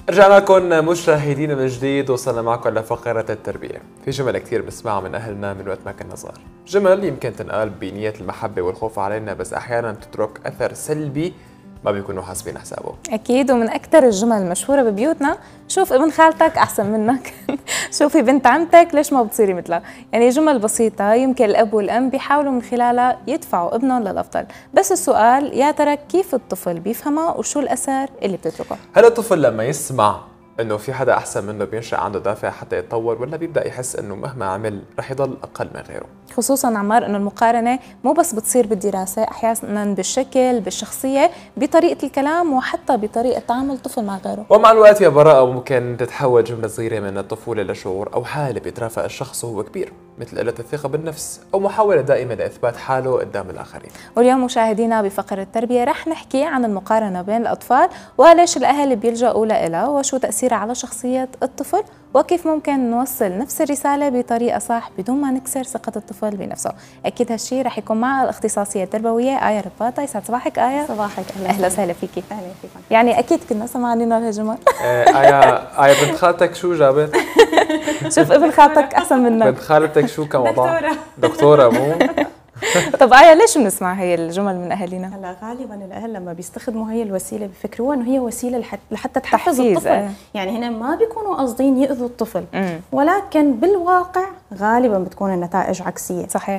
رجعنا لكم مشاهدينا من جديد، وصلنا معكم لفقرة التربية. في جمل كثير بنسمعها من أهلنا من وقت ما كنا صغار، جمل يمكن تنقال بنية المحبة والخوف علينا، بس أحيانا تترك أثر سلبي ما بيكونوا حاسبين حسابه. أكيد، ومن أكثر الجمل المشهورة ببيوتنا: شوف ابن خالتك أحسن منك، شوفي بنت عمتك ليش ما بتصيري مثلها. يعني جمل بسيطة يمكن الأب والأم بيحاولوا من خلالها يدفعوا ابنهم للأفضل، بس السؤال يا ترى كيف الطفل بيفهمها وشو الأثر اللي بتتركه؟ هل الطفل لما يسمع انه في حدا احسن منه بينشأ عنده دافع حتى يتطور، ولا بيبدا يحس انه مهما عمل رح يضل اقل من غيره؟ خصوصا عمار انه المقارنه مو بس بتصير بالدراسه، احيانا بالشكل، بالشخصيه، بطريقه الكلام، وحتى بطريقه تعامل الطفل مع غيره. ومع الوقت يا براءة ممكن تتحول جملة صغيرة من الطفولة لشعور أو حالة بيترافق الشخص وهو كبير، مثل قلة الثقة بالنفس أو محاولة دائمة لإثبات حاله قدام الآخرين. واليوم مشاهدينا بفقرة التربية رح نحكي عن المقارنة بين الأطفال، وليش الأهل بيلجأوا لها، وشو تأثيرها على شخصية الطفل، وكيف ممكن نوصل نفس الرسالة بطريقة صح بدون ما نكسر ثقة الطفل بنفسه. أكيد هالشي رح يكون مع الاختصاصية التربوية آية رباطة. يسعد صباحك آية. صباحك. أهلا وسهلا فيكي. أهلا فيكم. يعني أكيد كنا سمعانين هالجمل. آية بنت خالتك شو جابت؟ شوف ابن خالتك أحسن منك. بنت خالتك شو كم وضع؟ دكتورة. دكتورة مو؟ طب آية ليش بنسمع هي الجمل من أهالينا؟ هلا غالبا الأهل لما بيستخدموا هي الوسيلة بفكروها إنه هي وسيلة لحتى تحفز الطفل. يعني هنا ما بيكونوا قاصدين يؤذوا الطفل، ولكن بالواقع غالبا بتكون النتائج عكسية. صحيح.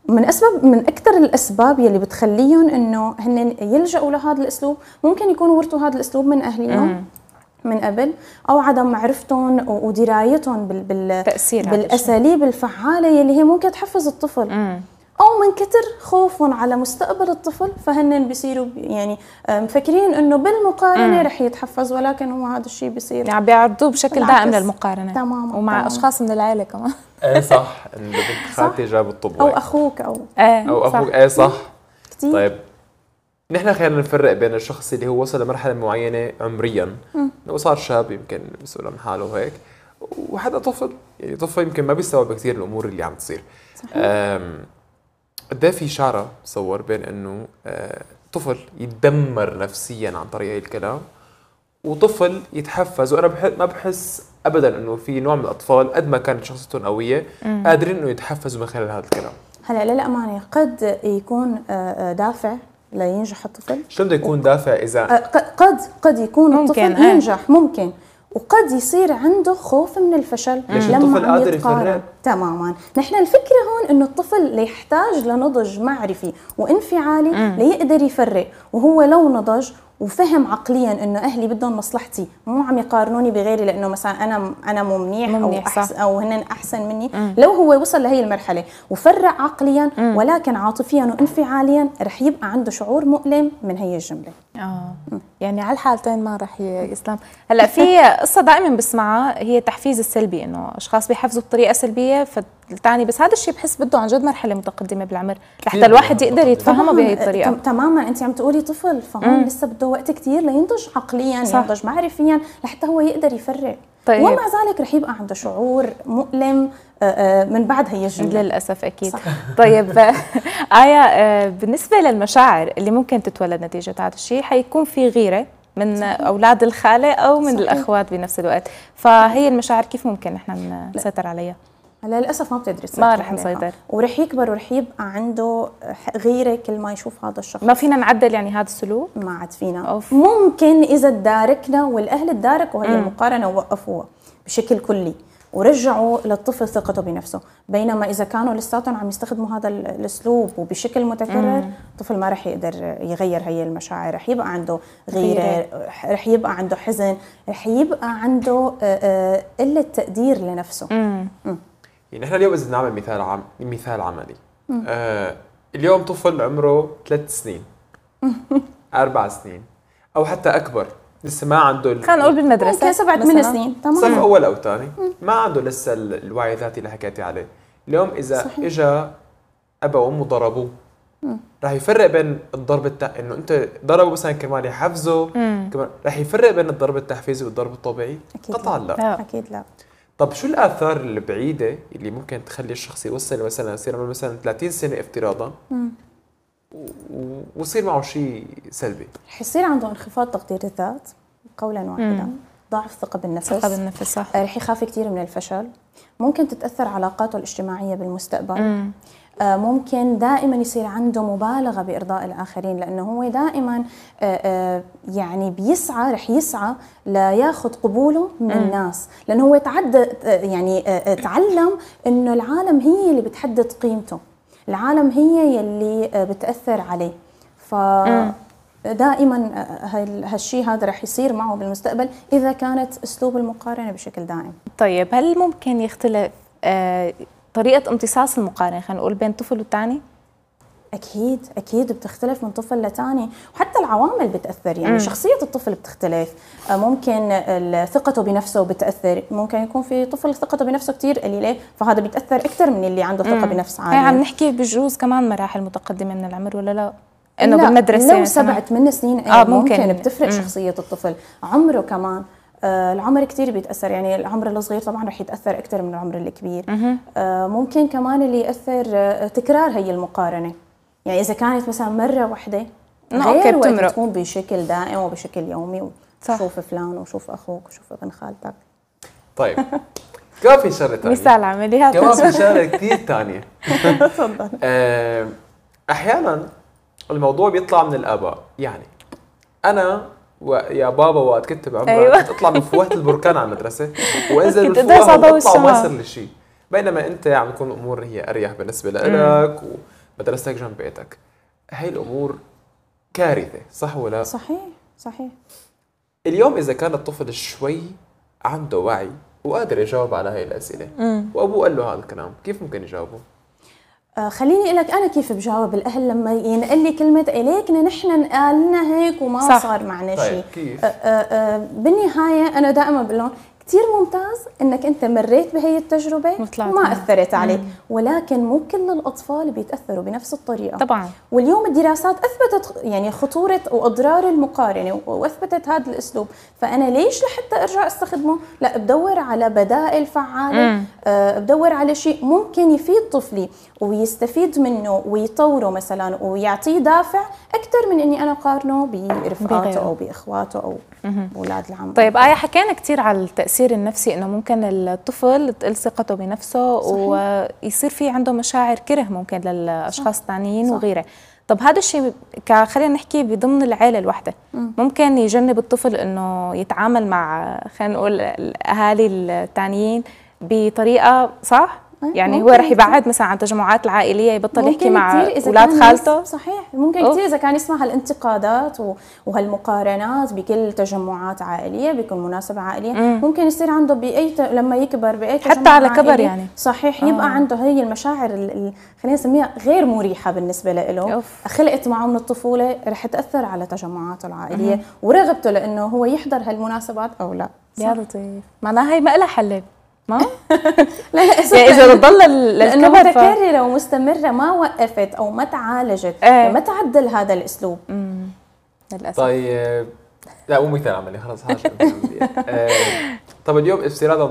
من أكثر الأسباب يلي بتخليهم إنه هن يلجأوا لهذا الأسلوب، ممكن يكونوا ورثوا هذا الأسلوب من أهلهم من قبل، أو عدم معرفتهم ودرايتهم بالأساليب الفعالة يلي هي ممكن تحفز الطفل، أو من كتر خوفهم على مستقبل الطفل، فهن بيصيروا يعني مفكرين إنه بالمقارنة رح يتحفز، ولكن هو هذا الشيء بيصير يعني بيعرضوه بشكل دائم للمقارنة. تماما. ومع تمام. أشخاص من العائلة كمان. ايه صح، إنه بنت خالتي جابت طب، أو أخوك أو أخوك. ايه صح كتير. طيب نحن خلينا نفرق بين الشخص اللي هو وصل لمرحلة معينة عمريا، انه صار شاب يمكن مسؤول عن حاله وهيك، وحدا طفل، يعني طفل يمكن ما بيستوعب كثير الامور اللي عم تصير. قد في شعره تصور بين انه طفل يتدمر نفسيا عن طريق هي الكلام، وطفل يتحفز. وانا ما بحس ابدا انه في نوع من الاطفال قد ما كانت شخصيتهم قوية قادرين انه يتحفزوا من خلال هذا الكلام. هلا للأمانة قد يكون دافع لينجح الطفل. شو بده يكون دافع إذا قد يكون الطفل ينجح، ممكن، وقد يصير عنده خوف من الفشل لما الطفل قادر يفرق. تماما. نحن الفكرة هون انه الطفل يحتاج لنضج معرفي وانفعالي ليقدر يفرق، وهو لو نضج وفهم عقليا انه اهلي بدهم مصلحتي، مو عم يقارنوني بغيري لانه مثلا انا مو منيح او احسن او هن احسن مني. لو هو وصل لهي المرحله وفرق عقليا ولكن عاطفيا وانفعاليا، رح يبقى عنده شعور مؤلم من هي الجمله. يعني على الحالتين ما رح يسلم. هلا في قصه دائما بسمعها هي التحفيز السلبي، انه اشخاص بيحفزوا بطريقه سلبيه فتعني، بس هذا الشيء بحس بده عن جد مرحله متقدمه بالعمر لحتى الواحد يقدر يتفهمها بهي الطريقه. تماما. انت عم تقولي طفل، فهون لسه بده وقت كثير لينضج عقليا، ينضج معرفيا لحتى هو يقدر يفرق. طيب. ومع ذلك رح يبقى عنده شعور مؤلم من بعد هي الجمله للاسف. اكيد. صح. طيب آية، بالنسبه للمشاعر اللي ممكن تتولد نتيجه هذا الشيء، حيكون في غيره من صحيح. اولاد الخاله او من صحيح. الاخوات بنفس الوقت، فهي المشاعر كيف ممكن نحن نسيطر عليها؟ للاسف ما بتقدر تسيطر، ما رح نسيطر، ورح يكبر ورح يبقى عنده غيره كل ما يشوف هذا الشخص. ما فينا نعدل يعني هذا السلوك؟ ما عاد فينا. ممكن اذا تداركنا والاهل تداركوا هي المقارنه ووقفوها بشكل كلي ورجعوا للطفل ثقته بنفسه، بينما اذا كانوا لساتهم عم يستخدموا هذا الاسلوب وبشكل متكرر، الطفل ما رح يقدر يغير هي المشاعر، رح يبقى عنده غيره، رح يبقى عنده حزن، رح يبقى عنده قله تقدير لنفسه. يعني احنا اليوم اذا نعمل مثال عملي، اليوم طفل عمره 3 سنين 4 سنين او حتى اكبر، لسه ما عنده خلينا نقول بالمدرسه 7-8 سنين، تمام، صف اول او ثاني، ما عنده لسه الوعي الذاتي اللي حكيتي عليه. اليوم اذا اجى ابا وامه ضربوه، رح يفرق بين الضرب انه انت ضربه مثلا كرمال يحفزه، كمان رح يفرق بين الضرب التحفيزي والضرب الطبيعي؟ قطعا لا. اكيد لا. طب شو الآثار البعيدة اللي ممكن تخلي الشخص يوصل مثلا يصير عمره مثلا 30 سنة افتراضا ويصير معه شيء سلبي؟ رح يصير عنده انخفاض تقدير الذات قولا واحدا، ضعف ثقة بالنفس. ثقة بالنفس صح. رح يخاف كثير من الفشل. ممكن تتأثر علاقاته الاجتماعية بالمستقبل. ممكن دائما يصير عنده مبالغة بإرضاء الآخرين، لأنه هو دائما يعني رح يسعى لياخذ قبوله من الناس، لأنه هو تعلم إنه العالم هي اللي بتحدد قيمته، العالم هي اللي بتأثر عليه. دائما هالشيء هذا رح يصير معه بالمستقبل إذا كانت أسلوب المقارنة بشكل دائم. طيب هل ممكن يختلف طريقة امتصاص المقارنة خلينا نقول بين طفل والتاني؟ أكيد بتختلف من طفل لتاني، وحتى العوامل بتأثر. يعني شخصية الطفل بتختلف، ممكن ثقته بنفسه بتأثر، ممكن يكون في طفل ثقته بنفسه كتير قليلة فهذا بيتأثر أكثر من اللي عنده ثقة بنفس عالية. عم نحكي بجوز كمان مراحل متقدمة من العمر ولا لا؟ إنه بالمدرسة لو 7-8 سنين ممكن بتفرق شخصية الطفل. عمره كمان، العمر كتير بيتأثر، يعني العمر الصغير طبعا رح يتأثر أكثر من العمر الكبير. ممكن كمان اللي يأثر تكرار هي المقارنة، يعني إذا كانت مثلا مرة واحدة غير وقت تكون بشكل دائم وبشكل يومي، وشوف فلان وشوف أخوك وشوف ابن خالتك. طيب كمان في شغلة ثانية، مثال عملي هذا، كمان في شغلة كتير ثانية. تفضل. أحيانا الموضوع بيطلع من الآباء، يعني أنا ويا بابا وقت كنت بعمرك كنت اطلع من فوهة البركان على المدرسة وانزل بالفوهة واطلع وما يصير لي شيء، بينما انت عم تكون الامور هي اريح بالنسبة لك ومدرستك جنب بيتك. هاي الامور كارثة، صح ولا؟ صحيح. اليوم اذا كان الطفل شوي عنده وعي وقادر يجاوب على هاي الاسئلة وابوه قال له هذا الكلام، كيف ممكن يجاوبه؟ خليني اقول لك انا كيف بجاوب الاهل لما ينقل لي كلمه اليكنا نحن قالنا هيك وما صار معنا شيء. كيف؟ بالنهايه انا دائما بقول لهم كثير ممتاز انك انت مريت بهي التجربه وما اثرت عليك، ولكن مو كل الاطفال بيتاثروا بنفس الطريقه طبعا. واليوم الدراسات اثبتت يعني خطوره واضرار المقارنه واثبتت هذا الاسلوب، فانا ليش لحتى ارجع استخدمه؟ لا، بدور على بدائل فعاله، بدور على شيء ممكن يفيد طفلي ويستفيد منه ويطوره مثلا ويعطيه دافع اكثر من اني انا اقارنه برفقاته او باخواته او اولاد العم. طيب حكينا كثير على التاثير النفسي، انه ممكن الطفل تقل ثقته بنفسه ويصير في عنده مشاعر كره ممكن للاشخاص الثانيين وغيره. طب هذا الشيء خلينا نحكي بضمن العائله الواحده، ممكن يجنب الطفل انه يتعامل مع خلينا نقول الاهالي الثانيين بطريقه صح؟ يعني هو رح يبعد مثلا عن التجمعات العائليه، يبطل يحكي مع اولاد خالته. صحيح، ممكن كثير اذا كان يسمع هالانتقادات وهالمقارنات بكل تجمعات عائليه بكل مناسبه عائليه، ممكن يصير عنده لما يكبر باي تجمع حتى على كبر يعني صحيح يبقى عنده هي المشاعر خلينا نسميها غير مريحه بالنسبه له، خلقت معه من الطفوله رح تاثر على تجمعاته العائليه ورغبته لانه هو يحضر هالمناسبات او لا. يا لطيف، معناها هي ما لها حل ما؟ لا يعني إذا ضل لأنه متكررة ومستمرة ما وقفت أو ما تعالجت وما تعدل هذا الأسلوب. للأسف. طيب لا مو مثال عملي خلاص حاجة. طب اليوم افتراضا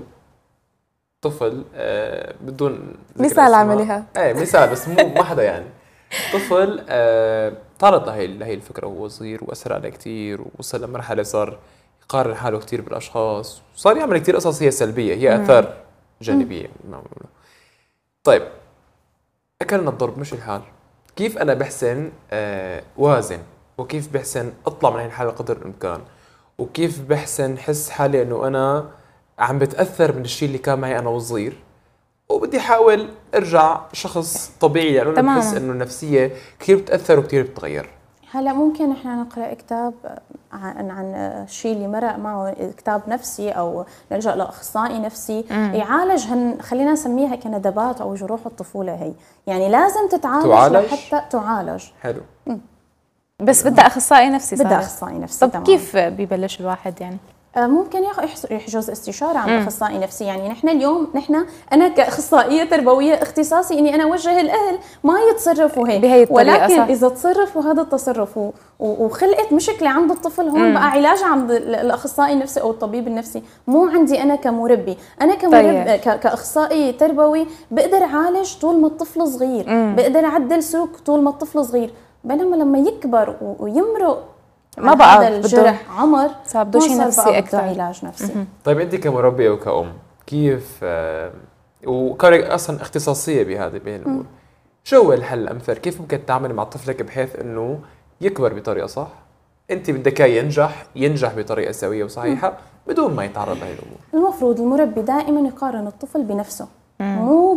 طفل بدون مثال عملي مثال بس مو ما حدا يعني طفل طالت هي الفكرة وهو صغير وأثر عليه كتير ووصل لمرحلة صار يقارن حاله كتير بالاشخاص، صار يعمل كتير قصص هي سلبيه، هي اثار جانبيه. طيب اكلنا الضرب مش الحال، كيف انا بحسن وازن، وكيف بحسن اطلع من هاي الحاله قدر الامكان، وكيف بحسن حس حالي انه انا عم بتاثر من الشيء اللي كان معي انا وصغير وبدي احاول ارجع شخص طبيعي، لانه يعني انا بحس انه النفسيه كثير بتاثر وكثير بتغير. هلا ممكن احنا نقرا كتاب عن الشيء اللي مرق معه، كتاب نفسي او نلجا لاخصائي نفسي يعالج خلينا نسميها كندبات او جروح الطفوله. هي يعني لازم تعالج لحتى تعالج. حلو. بس بدها اخصائي نفسي. بدها اخصائي نفسي. طب كيف ببلش الواحد يعني؟ ممكن يحجز استشاره عند اخصائي نفسي. يعني نحن اليوم انا كاخصائيه تربويه اختصاصي اني انا اوجه الاهل ما يتصرفوا هيك، ولكن صح. اذا تصرفوا هذا التصرف وخلقت مشكله عند الطفل، هون بقى علاج عند الاخصائي النفسي او الطبيب النفسي، مو عندي انا كمربي. انا كمربي كاخصائي تربوي بقدر اعالج طول ما الطفل صغير، بقدر اعدل سلوك طول ما الطفل صغير، بينما لما يكبر ويمرق ما بقى هذا الجرح عمر صار بده شيء نفسي اكثر، علاج نفسي. طيب انت كمربيه وكأم كيف وكونك اصلا اختصاصيه بهذه الامور، شو هو الحل الامثل؟ كيف ممكن تعملي مع طفلك بحيث انه يكبر بطريقه صح؟ انت بدك اياه ينجح بطريقه سويه وصحيحه بدون ما يتعرض لهي الامور. المفروض المربي دائما يقارن الطفل بنفسه مو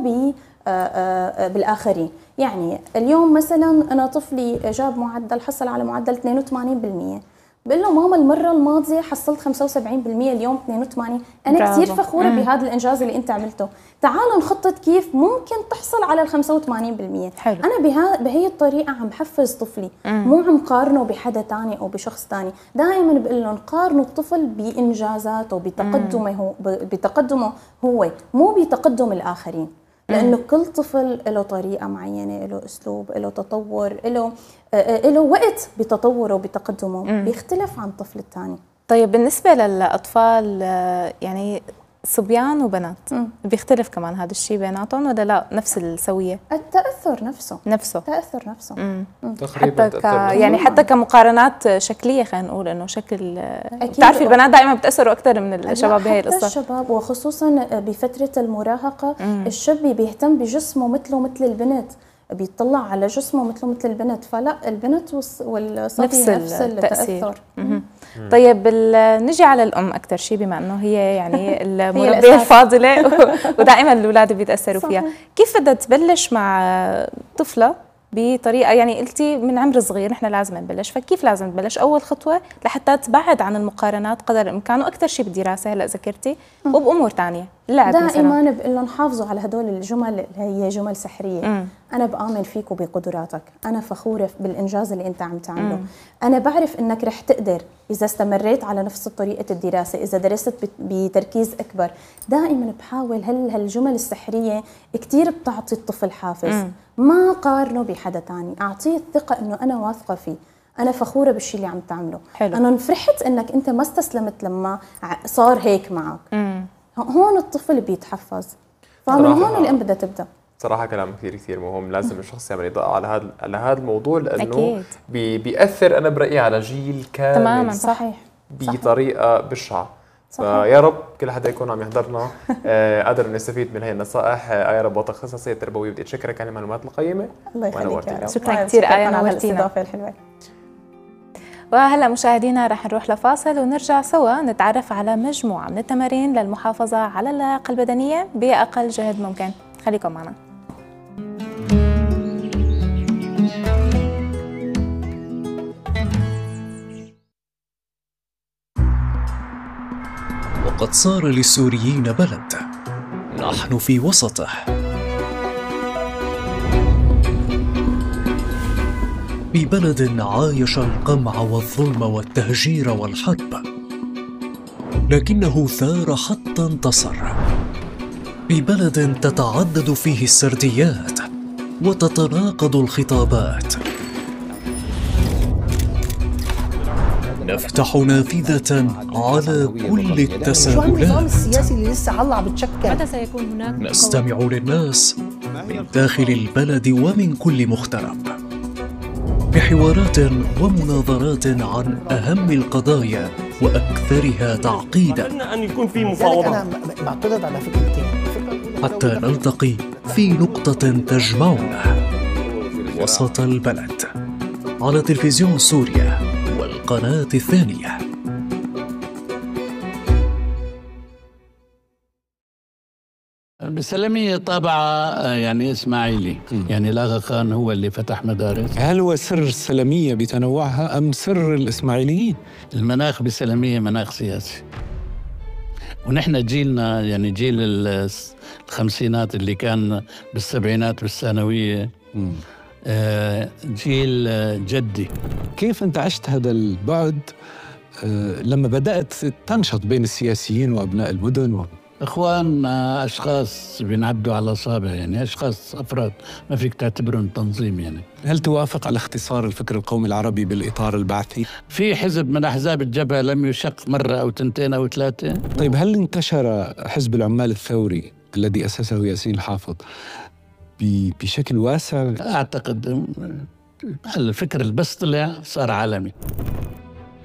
بالاخرين. يعني اليوم مثلا انا طفلي جاب معدل، حصل على معدل 82%، بقول له ماما المره الماضيه حصلت 75%، اليوم 82. انا برافو. كثير فخوره بهذا الانجاز اللي انت عملته، تعال نخطط كيف ممكن تحصل على ال 85%. حلو. انا بهي الطريقه عم بحفز طفلي، مو عم قارنه بحدا ثاني او بشخص ثاني. دائما بقول لهم قارنوا الطفل بانجازاته، بتقدمه هو، مو بتقدم الاخرين، لانه كل طفل له طريقه معينه، له اسلوب، له تطور، له وقت بتطوره وبتقدمه، بيختلف عن الطفل الثاني. طيب بالنسبه للاطفال يعني صبيان وبنات بيختلف كمان هذا الشيء بيناتهم ولا لا نفس السويه؟ التاثر نفسه. تقريبا حتى يعني حتى كمقارنات شكليه خلينا نقول انه شكل أكيد. بتعرفي البنات دائما بتاثروا اكثر من الشباب بهي حتى القصه. الشباب وخصوصا بفتره المراهقه الشاب بيهتم بجسمه مثل البنت، بيطلع على جسمه مثل البنت، فلا البنت والصبي نفس التاثر. طيب نجي على الام اكثر شيء، بما انه هي يعني المربيه الفاضله ودائما الاولاد بيتاثروا فيها. كيف بدها تبلش مع طفله بطريقه، يعني قلتي من عمر صغير نحن لازم نبلش، فكيف لازم نبلش اول خطوه لحتى تبعد عن المقارنات قدر الامكان، واكثر شيء بالدراسه هلا ذكرتي وبامور ثانيه اللعب دائما مثلا. دائما بقول لهم حافظوا على هدول الجمل اللي هي جمل سحريه. انا بآمن فيك وبقدراتك، انا فخوره بالانجاز اللي انت عم تعمله، انا بعرف انك رح تقدر اذا استمريت على نفس طريقه الدراسه، اذا درست بتركيز اكبر. دائما بحاول هالجمل السحريه كثير بتعطي الطفل حافز. ما قارنه بحدا ثاني، اعطيه الثقه انه انا واثقه فيه، أنا فخورة بالشيء اللي عم تعمله. حلو. أنا فرحت إنك أنت ما استسلمت لما صار هيك معك. هون الطفل بيتحفز، فمن هون الأم بدها تبدأ. صراحة كلام كثير مهم، لازم الشخص يعمل إضاءة على هذا الموضوع، لأنه بيأثر أنا برأيي على جيل كامل. تماما صحيح. بطريقة بشعة. فيا رب كل حدا يكون عم يحضرنا قادر نستفيد من هي النصائح. آية رباط اختصاصية تربوية، بدي اتشكرك على المعلومات القيمة. الله يخليك يا رب. شكرا كثير آية، نورتينا. الاستضافة الحلوة. وهلا مشاهدينا رح نروح لفاصل ونرجع سوا نتعرف على مجموعة من التمارين للمحافظة على اللياقة البدنية بأقل جهد ممكن. خليكم معنا. وقد صار للسوريين بلد نحن في وسطه، ببلد عايش القمع والظلم والتهجير والحرب، لكنه ثار حتى انتصر، ببلد تتعدد فيه السرديات وتتناقض الخطابات. نفتح نافذة على كل التساؤلات. شو النظام السياسي اللي لسه عم بتشكل؟ متى سيكون هناك؟ نستمع للناس من داخل البلد ومن كل مغترب، بحوارات ومناظرات عن أهم القضايا وأكثرها تعقيدا. أتمنى أن يكون في مفاوضات. أنا معترض على فكرتين. حتى نلتقي في نقطة تجمعنا وسط البلد، على تلفزيون سوريا والقناة الثانية. بالسلمية طابعة يعني إسماعيلي، يعني الأغا خان هو اللي فتح مدارس. هل هو سر السلمية بتنوعها أم سر الإسماعيليين؟ المناخ بالسلمية مناخ سياسي، ونحن جيلنا يعني جيل الخمسينات اللي كان بالسبعينات بالثانوية، جيل جدي. كيف أنت عشت هذا البعد لما بدأت تنشط بين السياسيين وأبناء المدن إخوان أشخاص بينعدوا على أصابع، يعني أشخاص أفراد ما فيك تعتبرهم تنظيم. يعني هل توافق على اختصار الفكر القومي العربي بالإطار البعثي؟ في حزب من أحزاب الجبهة لم يشق مرة أو تنتين أو ثلاثة. طيب هل انتشر حزب العمال الثوري الذي أسسه ياسين الحافظ بشكل واسع؟ أعتقد الفكر اللي بس طلع صار عالمي.